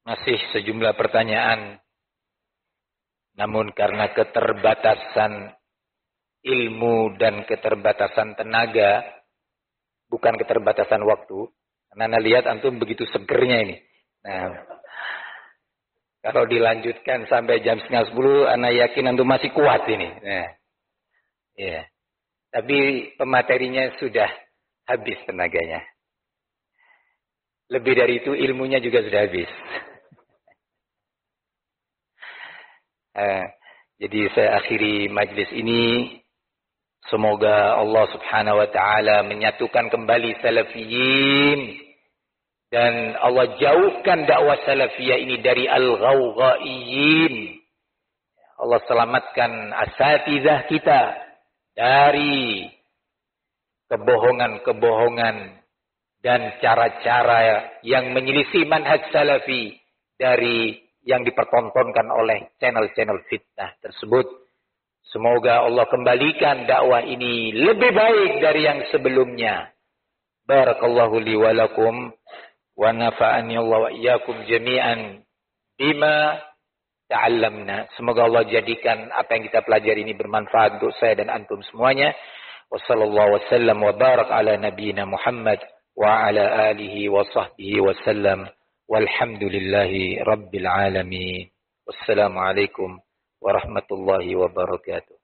Masih sejumlah pertanyaan. Namun karena keterbatasan ilmu dan keterbatasan tenaga, bukan keterbatasan waktu. Karena Anda lihat antum begitu segernya ini. Nah, kalau dilanjutkan sampai jam 9:30, Anda yakin antum masih kuat ini. Nah, ya. Tapi pematerinya sudah habis tenaganya. Lebih dari itu ilmunya juga sudah habis. Jadi saya akhiri majlis ini. Semoga Allah subhanahu wa ta'ala menyatukan kembali salafiyin. Dan Allah jauhkan dakwah salafiyah ini dari al-ghawghaiyin. Allah selamatkan asatidzah kita dari kebohongan-kebohongan dan cara-cara yang menyelisih manhaj salafi dari yang dipertontonkan oleh channel-channel fitnah tersebut. Semoga Allah kembalikan dakwah ini lebih baik dari yang sebelumnya. Barakallahu li wa lakum wa nafa'ani Allah wa iyyakum jami'an bima ta'allamna. Semoga Allah jadikan apa yang kita pelajari ini bermanfaat untuk saya dan antum semuanya. Wassallallahu wasallam wa barak ala nabiyyina Muhammad wa ala alihi wa sahbihi wasallam. Walhamdulillahi rabbil alamin. Wassalamualaikum warahmatullahi wabarakatuh.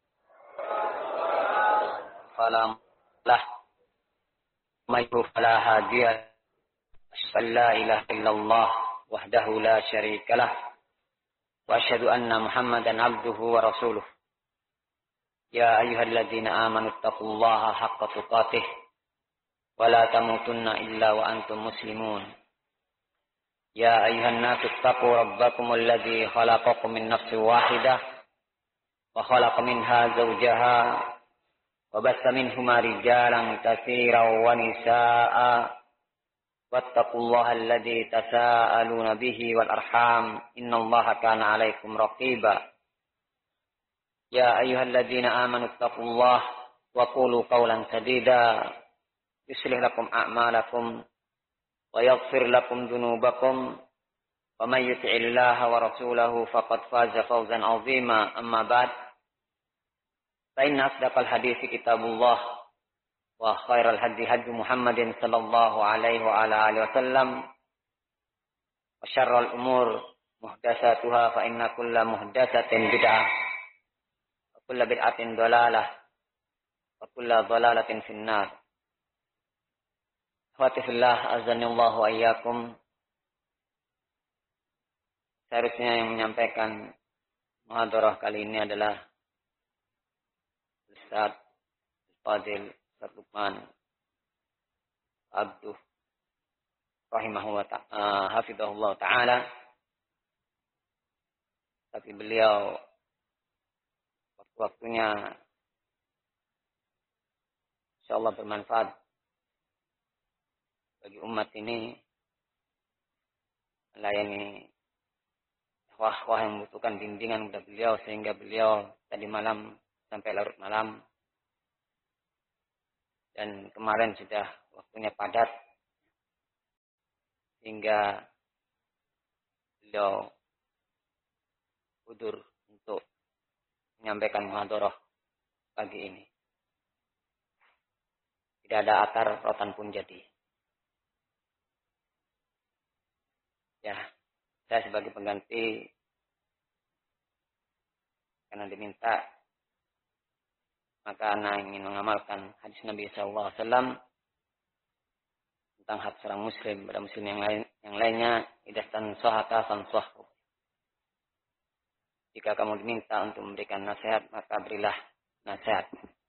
Falam lah mayru fala hadiya la ilaha illallah wahdahu la syarikalah wa asyhadu anna Muhammadan abduhu wa rasuluh. Ya ayyuhalladzina amanu taqullaha haqqa tuqatih wa la tamutunna illa wa antum muslimun. Ya ayyuhan nasu taqu rabbakumul ladzi khalaqakum min nafsin wahidah wa khalaqa minha zawjaha wa bassa minhuma rijalan katsiran wa nisaa'a wattaqullaha alladzi tasaaluna bihi wal arham innallaha kana 'alaikum raqiba. Ya ayyuhalladzina amanu taqullaha wa qulu qawlan sadida yuslih lakum a'malakum wa yaghfir lakum dhunubakum wa may yuti'illaha wa rasulahu faqad faza fawzan 'azima. Amma ba'd, fa inna asdaqal hadithi kitabullah wa khairal hadi hadi Muhammadin sallallahu alaihi wa ala alihi wasallam wa syarrul umur muhdatsatuha fa inna kulla muhdatsatin bid'ah wa kulla bid'atin dhalalah wa kulla dhalalatin finnar. Fatihillah azanillahu wa iyyakum. Seharusnya yang menyampaikan muhadarah kali ini adalah Ustaz Fadil Lukman Abduh hafidhahullah ta'ala. Tapi beliau waktu-waktunya insyaallah bermanfaat bagi umat ini, melayani wah yang membutuhkan bimbingan kepada beliau, sehingga beliau tadi malam sampai larut malam, dan kemarin sudah waktunya padat sehingga beliau udur untuk menyampaikan muhadharah pagi ini. Tidak ada akar rotan pun jadi. Ya, saya sebagai pengganti karena diminta, maka ana ingin mengamalkan hadis Nabi SAW tentang hak seorang muslim pada muslim yang lainnya. Idastan sahaka fansahhu. Jika kamu diminta untuk memberikan nasihat, maka berilah nasihat.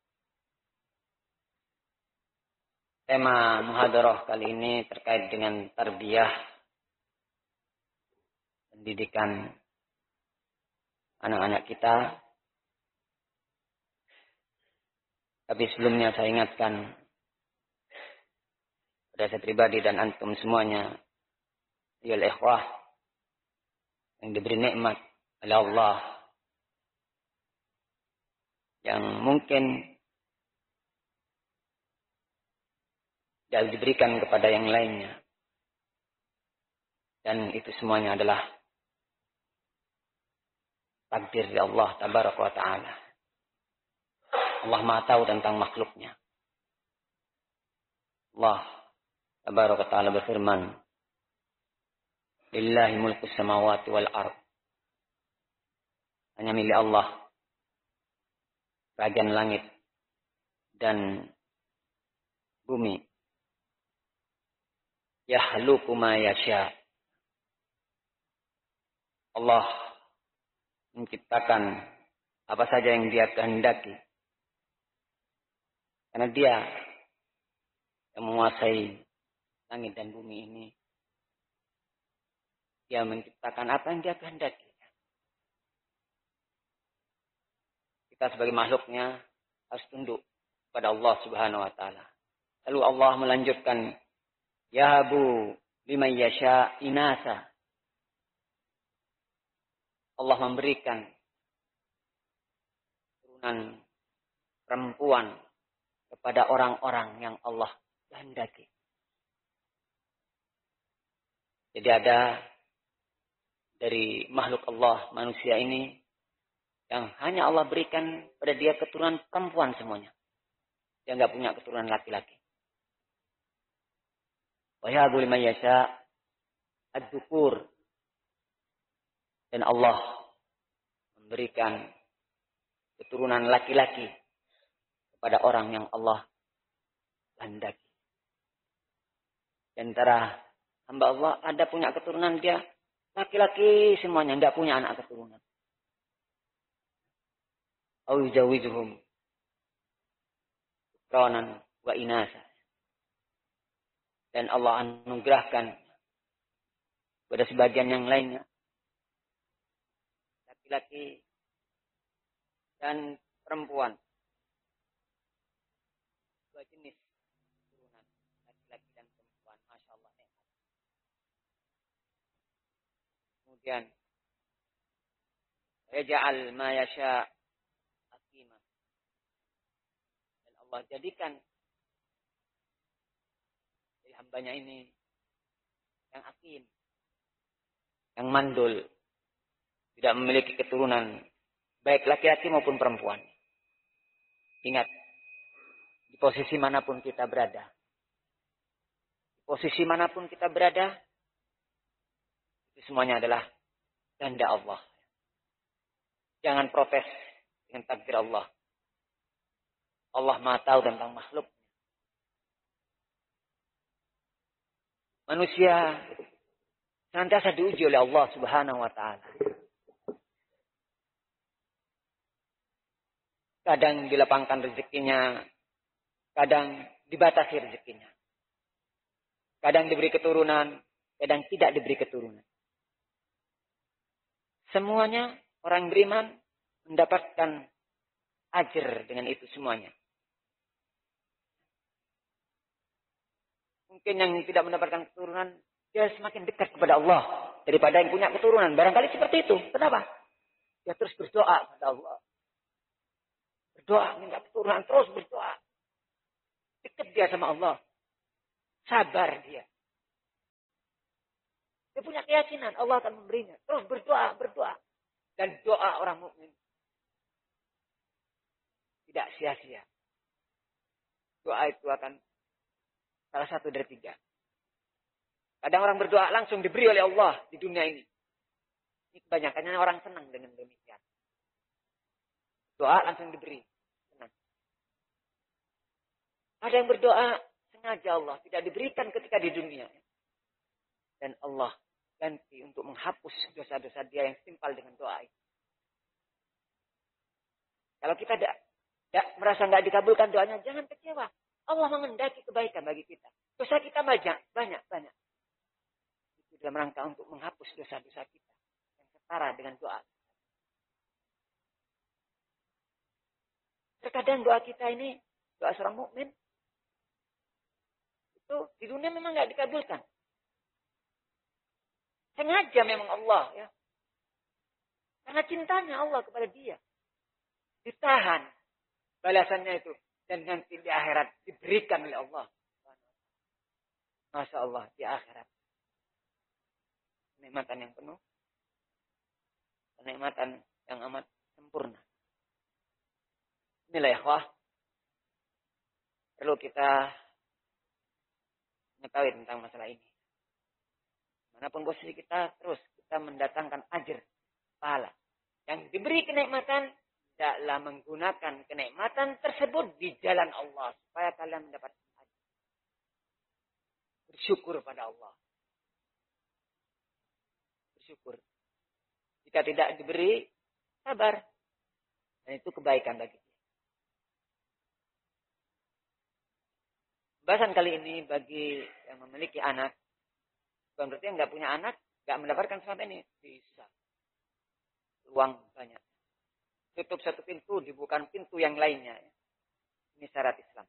Tema muhadharah kali ini terkait dengan tarbiyah, pendidikan anak-anak kita. Tapi sebelumnya saya ingatkan pada saya pribadi dan antum semuanya, ya ikhwah, yang diberi nikmat oleh Allah, yang mungkin tidak diberikan kepada yang lainnya. Dan itu semuanya adalah takdir dari Allah Tabaraka wa Ta'ala. Allah Maha tahu tentang makhluknya. Allah Tabaraka wa Ta'ala berfirman, Lillahi mulku samawati wal ard. Hanya milik Allah kerajaan langit dan bumi. Yahluku ma yasha. Allah menciptakan apa saja yang Dia kehendaki. Karena Dia yang menguasai langit dan bumi ini. Dia menciptakan apa yang Dia kehendaki. Kita sebagai makhluknya harus tunduk kepada Allah Subhanahu wa Ta'ala. Lalu Allah melanjutkan, Yahabu liman yasha inasa. Allah memberikan turunan perempuan kepada orang-orang yang Allah kehendaki. Jadi ada dari makhluk Allah, manusia ini, yang hanya Allah berikan pada dia keturunan perempuan semuanya. Dia nggak punya keturunan laki-laki. Wa yahabu liman yasha ad-dukur. Dan Allah memberikan keturunan laki-laki kepada orang yang Allah kehendaki. Di antara hamba Allah ada punya keturunan dia laki-laki semuanya, tidak punya anak keturunan. Au yujawizuhum ranan wa inasa. Dan Allah anugerahkan kepada sebagian yang lainnya laki-laki dan perempuan. Dua jenis keturunan, laki-laki dan perempuan. Masya Allah. Kemudian, Yaja'al ma yasha aqima. Dan Allah jadikan dari hambanya ini yang akim, yang mandul, tidak memiliki keturunan, baik laki-laki maupun perempuan. Ingat, di posisi manapun kita berada, itu semuanya adalah kehendak Allah. Jangan protes dengan takdir Allah. Allah Maha tahu tentang makhluk. Manusia senantiasa diuji oleh Allah Subhanahu wa Ta'ala. Kadang dilapangkan rezekinya, kadang dibatasi rezekinya. Kadang diberi keturunan, kadang tidak diberi keturunan. Semuanya orang beriman mendapatkan ajar dengan itu semuanya. Mungkin yang tidak mendapatkan keturunan, dia semakin dekat kepada Allah daripada yang punya keturunan. Barangkali seperti itu. Kenapa? Dia terus berdoa kepada Allah. Berdoa, minta keturunan, terus berdoa. Dekat dia sama Allah. Sabar dia. Dia punya keyakinan Allah akan memberinya. Terus berdoa. Dan doa orang mukmin tidak sia-sia. Doa itu akan salah satu dari 3. Kadang orang berdoa langsung diberi oleh Allah di dunia ini. Ini kebanyakannya orang senang dengan demikian. Doa langsung diberi. Senang. Ada yang berdoa sengaja Allah tidak diberikan ketika di dunia. Dan Allah ganti untuk menghapus dosa-dosa dia yang setimpal dengan doa itu. Kalau kita tidak merasa tidak dikabulkan doanya, jangan kecewa. Allah mengendaki kebaikan bagi kita. Dosa kita banyak. Itu dalam rangka untuk menghapus dosa-dosa kita yang setara dengan doa. Terkadang doa kita ini, doa seorang mukmin itu di dunia memang tidak dikabulkan. Sengaja memang Allah, ya. Karena cintanya Allah kepada dia. Ditahan balasannya itu. Dan nanti di akhirat diberikan oleh Allah. Masya Allah, di akhirat. kenikmatan yang penuh, kenikmatan yang amat sempurna. Inilah ikhwah, perlu kita mengetahui tentang masalah ini. Manapun posisi kita, terus kita mendatangkan ajar, pahala. Yang diberi kenikmatan, tidaklah menggunakan kenikmatan tersebut di jalan Allah. Supaya kalian mendapat ajar. Bersyukur pada Allah. Bersyukur. Jika tidak diberi, sabar. Dan itu kebaikan bagi dia. Bahasan kali ini bagi yang memiliki anak. Bukan berarti yang nggak punya anak, nggak mendapatkan sesuatu ini. Bisa. Luang banyak. Tutup satu pintu, dibuka pintu yang lainnya. Ini syarat Islam.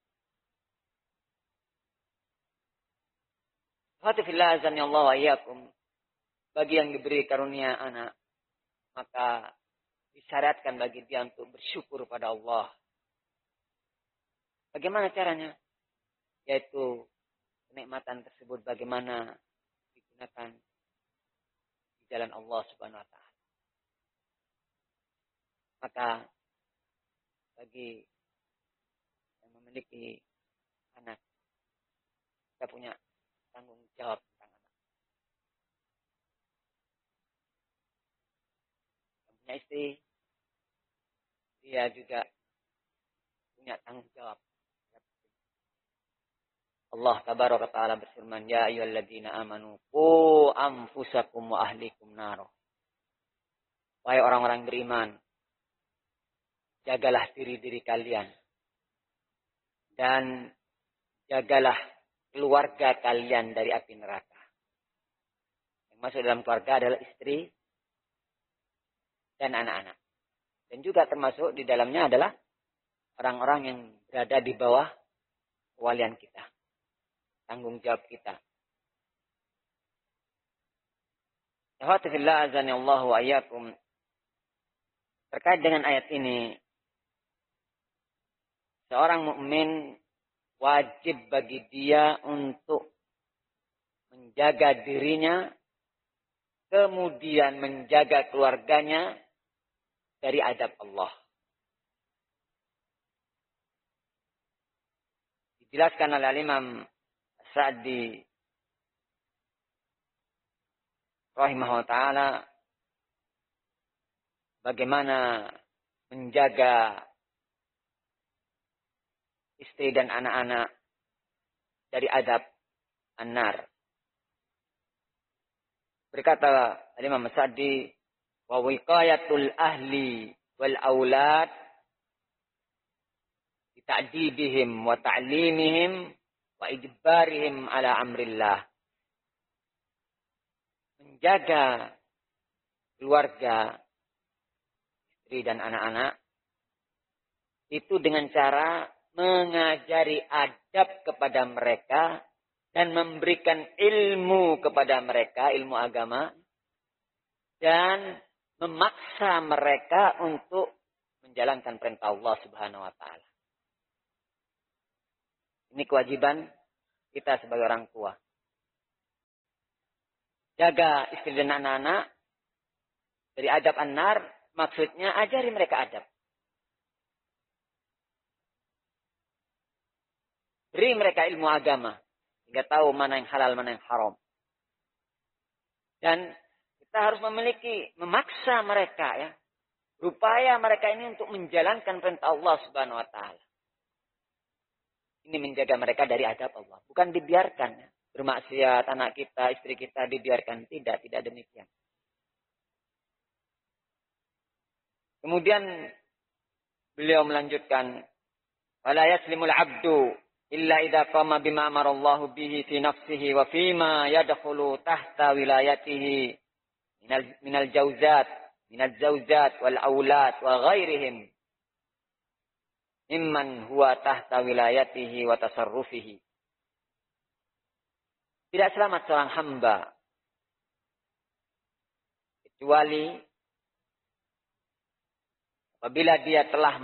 Alhamdulillah azan ya Allah wa iyyakum. Bagi yang diberi karunia anak, maka disyaratkan bagi dia untuk bersyukur pada Allah. Bagaimana caranya? Yaitu kenikmatan tersebut bagaimana digunakan di jalan Allah Subhanahu wa taala. Maka bagi yang memiliki anak, kita punya tanggung jawab tentang anak. Yang punya istri, dia juga punya tanggung jawab. Allah tabaraka ta'ala berfirman, ya ayyuhalladzina amanu qu anfusakum wa ahlikum naro. Wahai orang-orang beriman, jagalah diri-diri kalian dan jagalah keluarga kalian dari api neraka. Yang masuk dalam keluarga adalah istri dan anak-anak. Dan juga termasuk di dalamnya adalah orang-orang yang berada di bawah kewalian kita. Tanggung jawab kita. Alhamdulillah azani Allah wa iyyakum. Terkait dengan ayat ini, seorang mukmin wajib bagi dia untuk menjaga dirinya, kemudian menjaga keluarganya dari azab Allah. Dijelaskan oleh Imam Sa'di rahimahullah ta'ala bagaimana menjaga istri dan anak-anak dari azab an-nar. Berkata Imam Sa'di, wa wiqayatul ahli wal aulad bi ta'dibihim wa ta'limihim wa ijbarihim ala amrillah. Menjaga keluarga, istri dan anak-anak itu dengan cara mengajari adab kepada mereka dan memberikan ilmu kepada mereka, ilmu agama, dan memaksa mereka untuk menjalankan perintah Allah Subhanahu wa taala. Ini kewajiban kita sebagai orang tua. Jaga istri dan anak-anak dari adab an-nar, maksudnya ajari mereka adab. Beri mereka ilmu agama, hingga tahu mana yang halal, mana yang haram. Dan kita harus memaksa mereka, ya, berupaya mereka ini untuk menjalankan perintah Allah Subhanahu wa taala. Ini menjaga mereka dari adab Allah. Bukan dibiarkan, ya, bermaksiat anak kita, istri kita dibiarkan. Tidak demikian. Kemudian beliau melanjutkan, wala yaslimul abdu illa idza qama bima amarallahu bihi fi nafsihi wa fima yadkhulu tahta wilayatihi minal zawjat wal aulad wa ghairihim mimman huwa tahta wilayatihi wa tasarrufihi. Tidak selamat seorang hamba kecuali apabila dia telah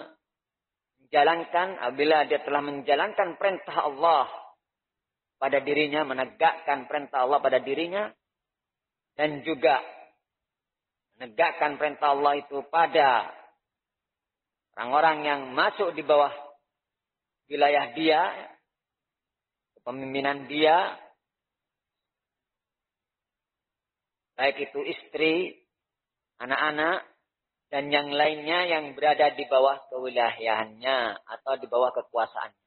menjalankan perintah Allah pada dirinya, menegakkan perintah Allah pada dirinya, dan juga menegakkan perintah Allah itu pada orang-orang yang masuk di bawah wilayah dia, kepemimpinan dia, baik itu istri, anak-anak, dan yang lainnya yang berada di bawah kewilayahannya atau di bawah kekuasaannya.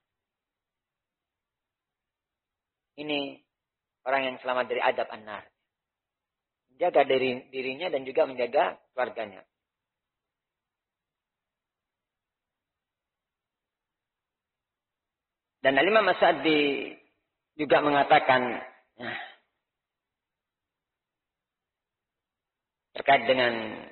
Ini orang yang selamat dari adab an-nar. Menjaga dirinya dan juga menjaga keluarganya. Dan Al-Imam As-Sa'di juga mengatakan terkait dengan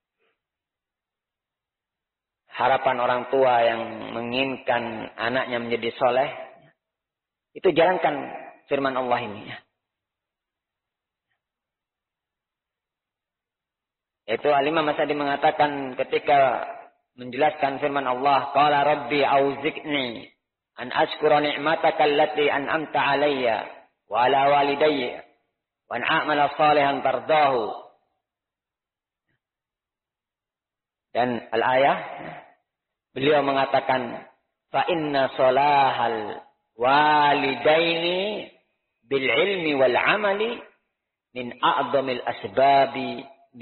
harapan orang tua yang menginginkan anaknya menjadi soleh, itu jalankan firman Allah ini. Yaitu Al-Imam As-Sa'di mengatakan ketika menjelaskan firman Allah, qala rabbi auzi'ni an ashkura ni'mataka allati an'amta 'alayya wa 'ala walidayya wa an a'mala salihan tardahu. Dan al-ayah beliau mengatakan fa inna salahal walidaini bil ilmi wal amali min a'dhamil asbabi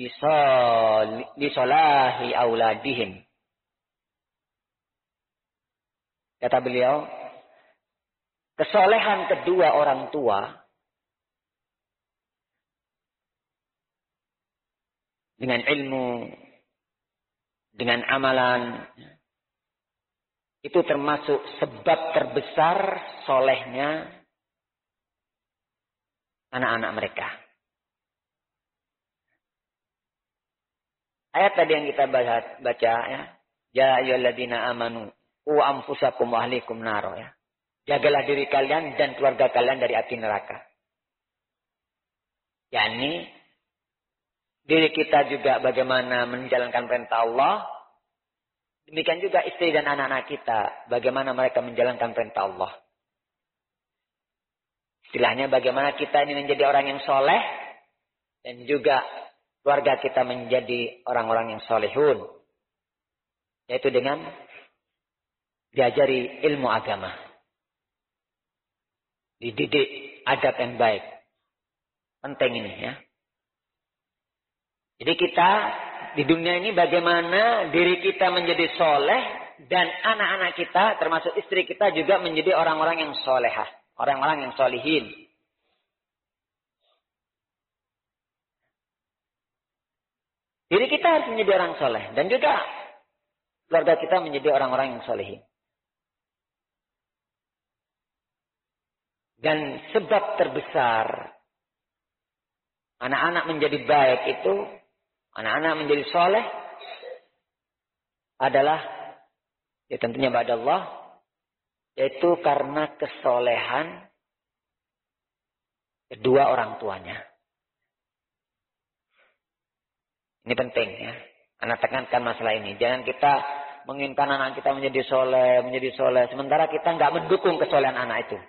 bisalahi auladihim. Kata beliau, kesolehan kedua orang tua dengan ilmu, dengan amalan, itu termasuk sebab terbesar solehnya anak-anak mereka. Ayat tadi yang kita baca ya, ya ayyuhalladzina amanu qu anfusakum wa ahlikum naro ya. Jagalah diri kalian dan keluarga kalian dari api neraka. yakni diri kita juga bagaimana menjalankan perintah Allah. Demikian juga istri dan anak-anak kita, bagaimana mereka menjalankan perintah Allah. Istilahnya bagaimana kita ini menjadi orang yang soleh, dan juga keluarga kita menjadi orang-orang yang solehun. Yaitu dengan diajari ilmu agama. Dididik adab yang baik. Penting ini ya. Jadi kita di dunia ini bagaimana diri kita menjadi soleh dan anak-anak kita termasuk istri kita juga menjadi orang-orang yang solehah. Orang-orang yang solihin. Diri kita harus menjadi orang soleh. Dan juga keluarga kita menjadi orang-orang yang solihin. Dan sebab terbesar anak-anak menjadi baik itu, anak-anak menjadi soleh adalah ya tentunya ba'da Allah, yaitu karena kesolehan kedua orang tuanya. Ini penting ya. Anak tekankan masalah ini. Jangan kita menginginkan anak kita menjadi soleh, sementara kita nggak mendukung kesolehan anak itu.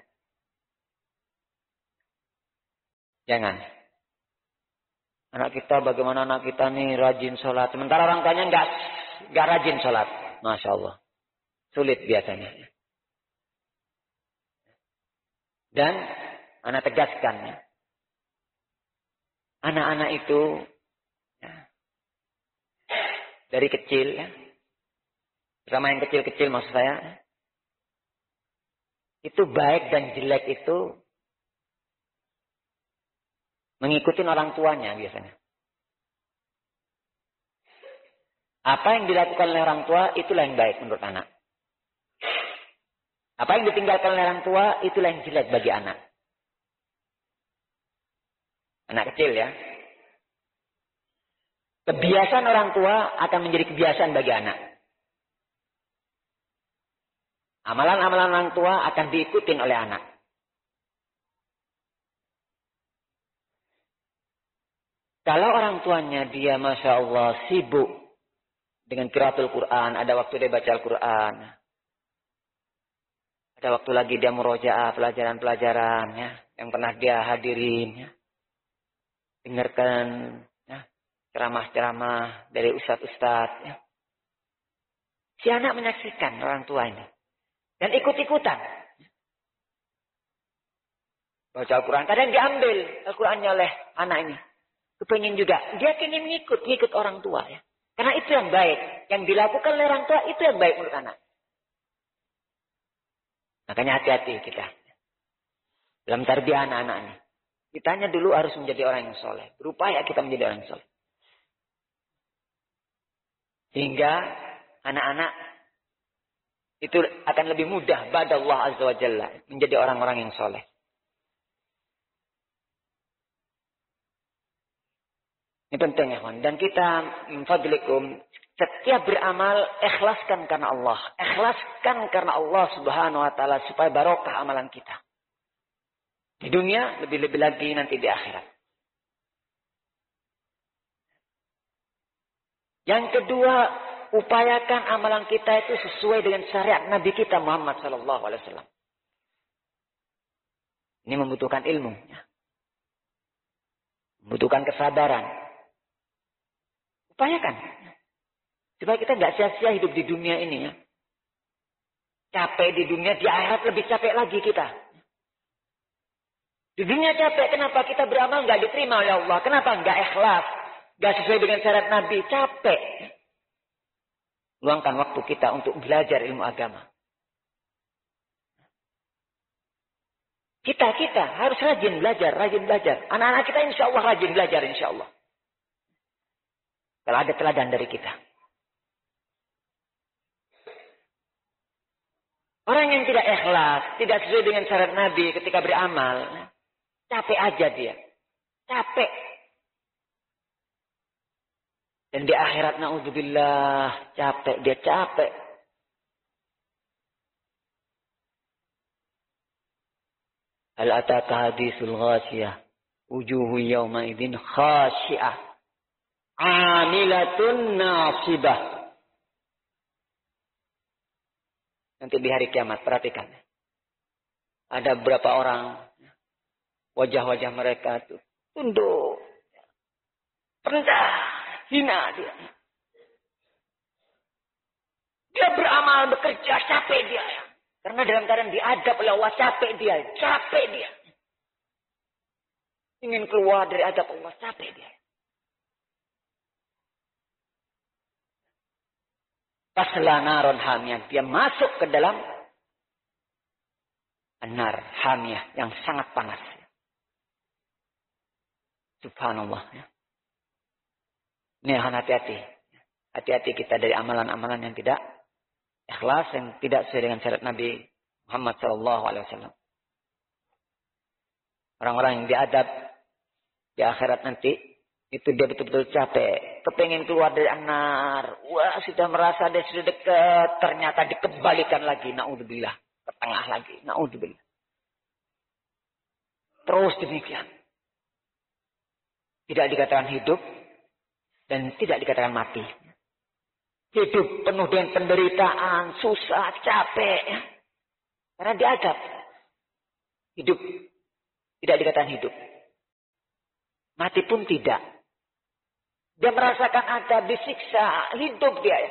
Jangan. Anak kita bagaimana anak kita nih rajin sholat. Sementara orang tuanya nggak rajin sholat. Masya Allah. Sulit biasanya. Dan anak tegaskan ya. Anak-anak itu ya, dari kecil ya. Terutama yang kecil-kecil maksud saya. Itu baik dan jelek itu mengikuti orang tuanya biasanya. Apa yang dilakukan oleh orang tua, itulah yang baik menurut anak. Apa yang ditinggalkan oleh orang tua, itulah yang jelek bagi anak. Anak kecil ya. Kebiasaan orang tua akan menjadi kebiasaan bagi anak. Amalan-amalan orang tua akan diikutin oleh anak. Kalau orang tuanya dia Masya Allah sibuk dengan qiraatul Quran. Ada waktu dia baca Al-Quran. Ada waktu lagi dia murojaah pelajaran-pelajaran ya, yang pernah dia hadirin. Ya. dengarkan ya, ceramah-ceramah dari ustadz-ustadz. Ya. Si anak menyaksikan orang tua ini. Dan ikut-ikutan. Baca Al-Quran. Kadang diambil Al-Qurannya oleh anak ini. Kepengen juga. Dia ingin ngikut orang tua. Ya. Karena itu yang baik. Yang dilakukan oleh orang tua itu yang baik menurut anak. Makanya hati-hati kita. Dalam tarbiyah anak-anak ini. Kitanya dulu harus menjadi orang yang soleh. Berupaya kita menjadi orang yang soleh. Sehingga anak-anak itu akan lebih mudah pada Allah Azza wa Jalla. Menjadi orang-orang yang soleh. Ini penting ya kawan. Dan kita infadlikum. Setiap beramal ikhlaskan karena Allah. Ikhlaskan karena Allah Subhanahu wa Ta'ala. Supaya barokah amalan kita. Di dunia, lebih-lebih lagi nanti di akhirat. Yang kedua, upayakan amalan kita itu sesuai dengan syariat Nabi kita Muhammad SAW. Ini membutuhkan ilmu. Membutuhkan kesabaran. Upayakan. Supaya kita nggak sia-sia hidup di dunia ini. Ya. Capek di dunia, di akhirat lebih capek lagi kita. Di dunia capek, kenapa kita beramal nggak diterima oleh Allah? Kenapa nggak ikhlas? Nggak sesuai dengan syarat Nabi, capek. Luangkan waktu kita untuk belajar ilmu agama. Kita harus rajin belajar. Anak-anak kita insya Allah rajin belajar, insya Allah. Kalau ada teladan dari kita. Orang yang tidak ikhlas, tidak sesuai dengan syarat Nabi ketika beramal, capek aja dia. Capek. Dan di akhirat na'udzubillah. Capek. Dia capek. Hal ataka hadisul ghasiyah. Wujuhu yawma idin khasyiah. Amilatun nasibah. Nanti di hari kiamat. Perhatikan. Ada beberapa orang. Wajah-wajah mereka itu tunduk. Rendah. Hina dia. Dia beramal, bekerja, capek dia. Karena dalam keadaan diadab oleh Allah, capek dia. Ingin keluar dari adab Allah, capek dia. Tasla naron hamiyah. Dia masuk ke dalam nar hamiyah yang sangat panas. Subhanallah. Ini hati-hati. Hati-hati kita dari amalan-amalan yang tidak ikhlas, yang tidak sesuai dengan syarat Nabi Muhammad SAW. Orang-orang yang diadab di akhirat nanti, itu dia betul-betul capek. Kepengen keluar dari nar. Wah, sudah merasa dia sudah dekat. Ternyata dikembalikan lagi. Na'udzubillah. Ke tengah lagi. Na'udzubillah. Terus demikian. Tidak dikatakan hidup. Dan tidak dikatakan mati. Hidup penuh dengan penderitaan. Susah, capek. Karena diadab. Hidup. Tidak dikatakan hidup. Mati pun tidak. Dia merasakan adab, disiksa. Hidup dia.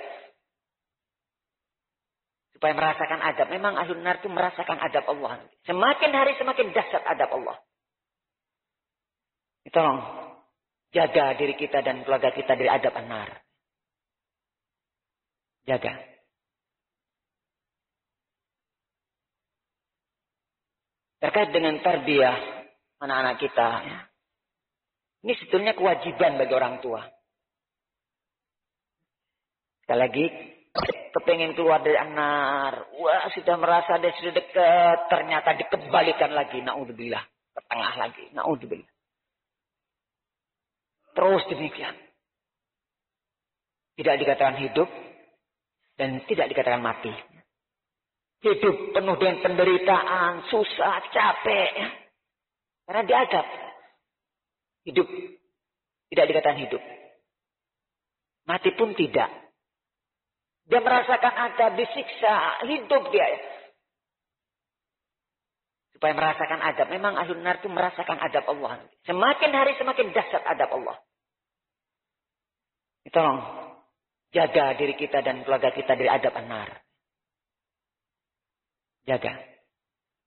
Supaya merasakan adab. Memang ahlun nar itu merasakan adab Allah. Semakin hari semakin dahsyat adab Allah. Tolong. Jaga diri kita dan keluarga kita dari adab an-nar. Jaga. Terkait dengan tarbiyah anak-anak kita. Ini sebetulnya kewajiban bagi orang tua. Sekali lagi. Kepengen keluar dari an-nar. Wah, sudah merasa dia sudah dekat. Ternyata dikembalikan lagi. Na'udzubillah. Ke tengah lagi. Na'udzubillah. Terus demikian. Tidak dikatakan hidup. Dan tidak dikatakan mati. Hidup penuh dengan penderitaan. Susah, capek. Karena diadab. Hidup. Tidak dikatakan hidup. Mati pun tidak. Dia merasakan adab, disiksa. Hidup dia. Supaya merasakan adab. Memang ahlun nar itu merasakan adab Allah. Semakin hari semakin dahsyat adab Allah. Tolong jaga diri kita dan keluarga kita dari adab an-nar. Jaga.